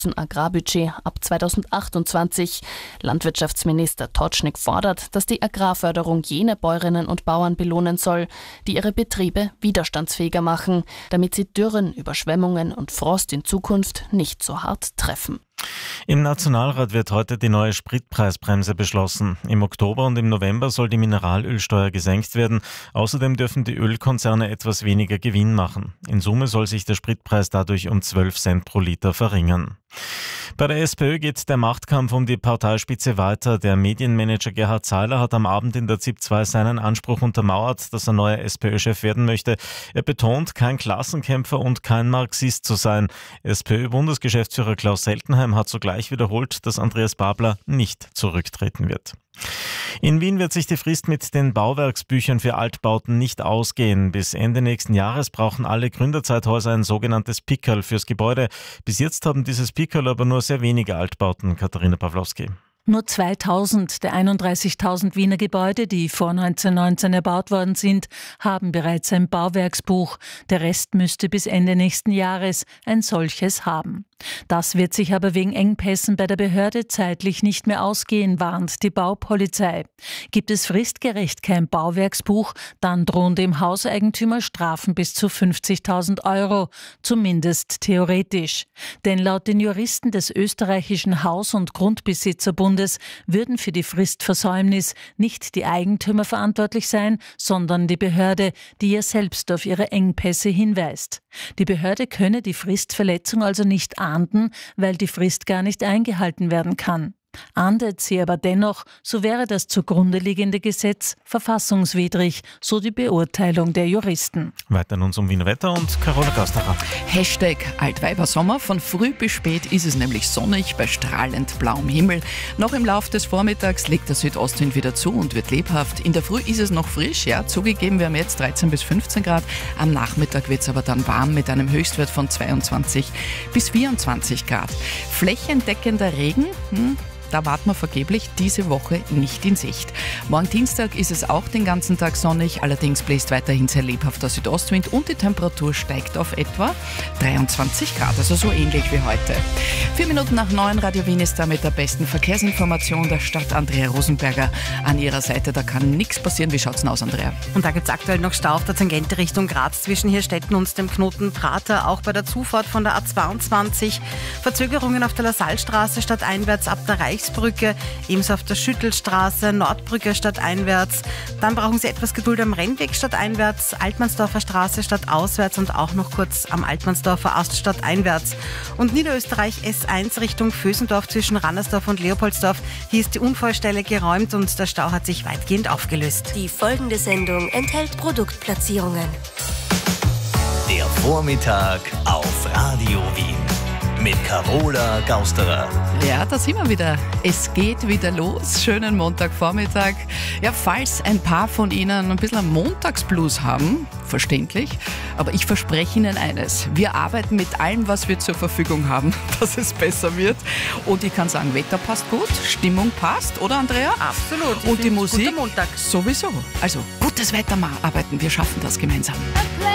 Agrarbudget ab 2028. Landwirtschaftsminister Totschnig fordert, dass die Agrarförderung jene Bäuerinnen und Bauern belohnen soll, die ihre Betriebe widerstandsfähiger machen, damit sie Dürren, Überschwemmungen und Frost in Zukunft nicht so hart treffen. Im Nationalrat wird heute die neue Spritpreisbremse beschlossen. Im Oktober und im November soll die Mineralölsteuer gesenkt werden. Außerdem dürfen die Ölkonzerne etwas weniger Gewinn machen. In Summe soll sich der Spritpreis dadurch um 12 Cent pro Liter verringern. Bei der SPÖ geht der Machtkampf um die Parteispitze weiter. Der Medienmanager Gerhard Seiler hat am Abend in der ZIP 2 seinen Anspruch untermauert, dass er neuer SPÖ-Chef werden möchte. Er betont, kein Klassenkämpfer und kein Marxist zu sein. SPÖ-Bundesgeschäftsführer Klaus Seltenheim hat sogleich wiederholt, dass Andreas Babler nicht zurücktreten wird. In Wien wird sich die Frist mit den Bauwerksbüchern für Altbauten nicht ausgehen. Bis Ende nächsten Jahres brauchen alle Gründerzeithäuser ein sogenanntes Pickerl fürs Gebäude. Bis jetzt haben dieses Pickerl aber nur sehr wenige Altbauten. Katharina Pawlowski. Nur 2000 der 31.000 Wiener Gebäude, die vor 1919 erbaut worden sind, haben bereits ein Bauwerksbuch. Der Rest müsste bis Ende nächsten Jahres ein solches haben. Das wird sich aber wegen Engpässen bei der Behörde zeitlich nicht mehr ausgehen, warnt die Baupolizei. Gibt es fristgerecht kein Bauwerksbuch, dann drohen dem Hauseigentümer Strafen bis zu 50.000 €, zumindest theoretisch. Denn laut den Juristen des österreichischen Haus- und Grundbesitzerbundes würden für die Fristversäumnis nicht die Eigentümer verantwortlich sein, sondern die Behörde, die ja selbst auf ihre Engpässe hinweist. Die Behörde könne die Fristverletzung also nicht ahnden, weil die Frist gar nicht eingehalten werden kann. Ahndet sie aber dennoch, so wäre das zugrunde liegende Gesetz verfassungswidrig, so die Beurteilung der Juristen. Weiter nun zum Wiener Wetter und Carola Gasterer. #Altweibersommer. Von früh bis spät ist es nämlich sonnig bei strahlend blauem Himmel. Noch im Lauf des Vormittags legt der Südostwind wieder zu und wird lebhaft. In der Früh ist es noch frisch, ja, zugegeben, wir haben jetzt 13 bis 15 Grad. Am Nachmittag wird es aber dann warm mit einem Höchstwert von 22 bis 24 Grad. Flächendeckender Regen, da warten wir vergeblich diese Woche nicht in Sicht. Morgen Dienstag ist es auch den ganzen Tag sonnig, allerdings bläst weiterhin sehr lebhafter Südostwind und die Temperatur steigt auf etwa 23 Grad, also so ähnlich wie heute. 4 Minuten nach 9, Radio Wien ist da mit der besten Verkehrsinformation der Stadt. Andrea Rosenberger an ihrer Seite, da kann nichts passieren. Wie schaut's denn aus, Andrea? Und da gibt es aktuell noch Stau auf der Tangente Richtung Graz zwischen Hirstetten und dem Knoten Prater, auch bei der Zufahrt von der A22. Verzögerungen auf der Lasallstraße stadteinwärts ab der Reichsbrücke, ebenso auf der Schüttelstraße, Nordbrücke stadteinwärts. Dann brauchen Sie etwas Geduld am Rennweg stadteinwärts, Altmannsdorfer Straße stadtauswärts und auch noch kurz am Altmannsdorfer Ast stadteinwärts. Und Niederösterreich S1 Richtung Vösendorf zwischen Rannersdorf und Leopoldsdorf. Hier ist die Unfallstelle geräumt und der Stau hat sich weitgehend aufgelöst. Die folgende Sendung enthält Produktplatzierungen. Der Vormittag auf Radio Wien mit Carola Gausterer. Ja, da sind wir wieder. Es geht wieder los. Schönen Montagvormittag. Ja, falls ein paar von Ihnen ein bisschen einen Montagsblues haben, verständlich, aber ich verspreche Ihnen eines. Wir arbeiten mit allem, was wir zur Verfügung haben, dass es besser wird. Und ich kann sagen, Wetter passt gut, Stimmung passt, oder Andrea? Absolut. Und die Musik guter Montag. sowieso. Also, gutes Wetter mal arbeiten. Wir schaffen das gemeinsam.